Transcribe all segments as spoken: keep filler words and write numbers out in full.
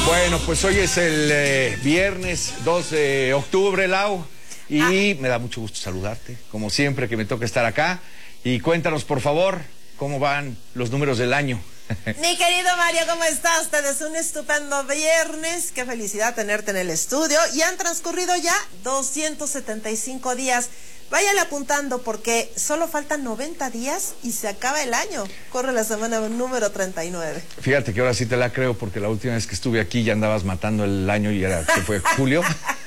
Bueno, pues hoy es el eh, viernes dos de octubre, Lau, y ah. me da mucho gusto saludarte, como siempre que me toca estar acá. Y cuéntanos, por favor, cómo van los números del año. Mi querido Mario, ¿cómo estás? Te deseo un estupendo viernes. Qué felicidad tenerte en el estudio. Y han transcurrido ya doscientos setenta y cinco días. Váyale apuntando porque solo faltan noventa días y se acaba el año. Corre la semana número treinta y nueve. Fíjate que ahora sí te la creo porque la última vez que estuve aquí ya andabas matando el año y era que fue julio.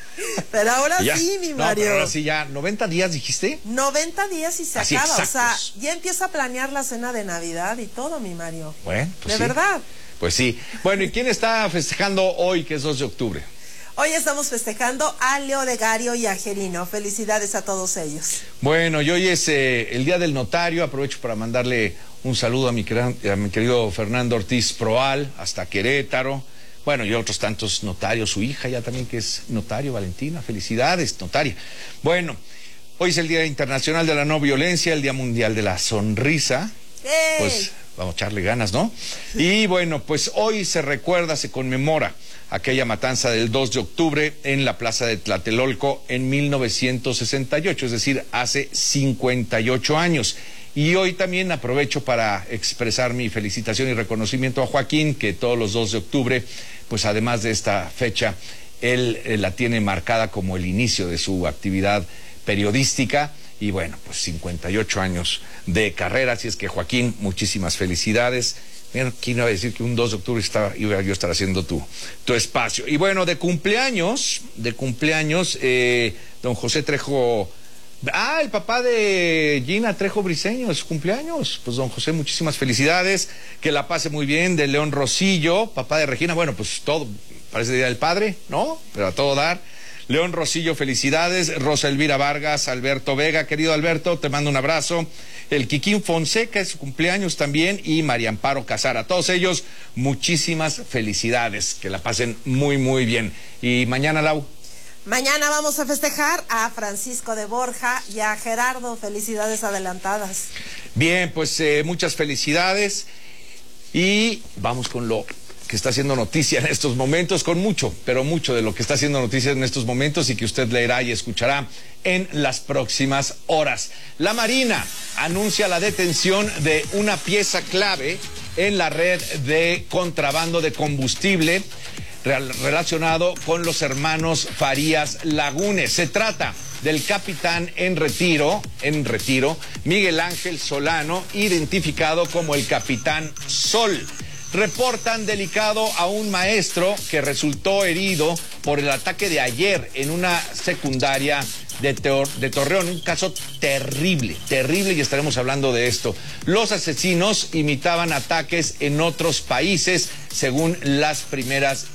Pero ahora sí, mi Mario. No, pero ahora sí ya, ¿noventa días dijiste? noventa días y se Así, acaba. exactos. O sea, ya empieza a planear la cena de Navidad y todo, mi Mario. Bueno, pues de sí. verdad. Pues sí. Bueno, ¿y quién está festejando hoy, que es dos de octubre? Hoy estamos festejando a Leodegario y a Gerino. Felicidades a todos ellos. Bueno, y hoy es eh, el Día del Notario. Aprovecho para mandarle un saludo a mi, a mi querido Fernando Ortiz Proal, hasta Querétaro. Bueno, y otros tantos notarios, su hija ya también que es notario, Valentina. Felicidades, notaria. Bueno, hoy es el Día Internacional de la No Violencia, el Día Mundial de la Sonrisa. ¡Ey! Pues vamos a echarle ganas, ¿no? Y bueno, pues hoy se recuerda, se conmemora aquella matanza del dos de octubre en la plaza de Tlatelolco en mil novecientos sesenta y ocho, es decir, hace cincuenta y ocho años. Y hoy también aprovecho para expresar mi felicitación y reconocimiento a Joaquín, que todos los dos de octubre, pues además de esta fecha, él, él la tiene marcada como el inicio de su actividad periodística. Y bueno, pues cincuenta y ocho años de carrera, así es que Joaquín, muchísimas felicidades. Mira, ¿quién iba a decir que un dos de octubre estaba, iba yo a estar haciendo tu, tu espacio? Y bueno, de cumpleaños, de cumpleaños, eh, don José Trejo... Ah, el papá de Gina Trejo Briceño, es cumpleaños. Pues don José, muchísimas felicidades, que la pase muy bien. De León Rosillo, papá de Regina, bueno, pues todo, parece Día del Padre, ¿no? Pero a todo dar. León Rosillo, felicidades. Rosa Elvira Vargas, Alberto Vega, querido Alberto, te mando un abrazo. El Kikín Fonseca es su cumpleaños también, y María Amparo Casar. A todos ellos, muchísimas felicidades, que la pasen muy, muy bien. Y mañana, Lau. Mañana vamos a festejar a Francisco de Borja y a Gerardo. Felicidades adelantadas. Bien, pues eh, muchas felicidades. Y vamos con lo que está haciendo noticia en estos momentos, con mucho, pero mucho de lo que está haciendo noticia en estos momentos y que usted leerá y escuchará en las próximas horas. La Marina anuncia la detención de una pieza clave en la red de contrabando de combustible relacionado con los hermanos Farías Lagunes. Se trata del capitán en retiro, en retiro, Miguel Ángel Solano, identificado como el Capitán Sol. Reportan delicado a un maestro que resultó herido por el ataque de ayer en una secundaria de, Tor de Torreón. Un caso terrible, terrible, y estaremos hablando de esto. Los asesinos imitaban ataques en otros países, según las primeras